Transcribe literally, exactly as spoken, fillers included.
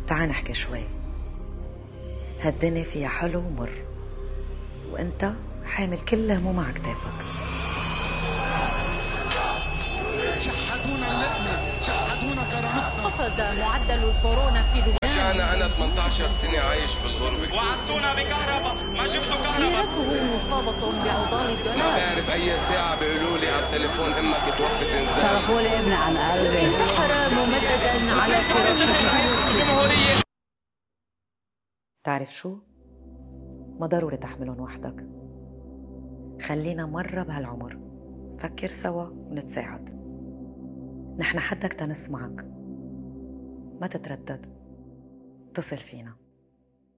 تعال نحكي شوي. هالدنيا فيها حلو ومر، وانت حامل كل هموم على كتافك. شحدونا اللقمة، شحدونا كرامتنا. خفض معدل الكورونا في لبنان. رجعنا أنا ثمانية عشر سنة عايش في الغربة. وعدتونا بكهرباء، ما جبتوا كهرباء. سيرته مصابة بعضال الدولار. ما بعرف أي ساعة بيقولوا لي على التليفون أمك توفت إنزال. صرفوا لي ابني عن قلبي. انتحر ممددا على فراشه. تعرف شو؟ ما ضروري تحملهم وحدك. خلينا مرة بهالعمر فكر سوا ونتساعد. نحن حدك تنسمعك، ما تتردد، اتصل فينا.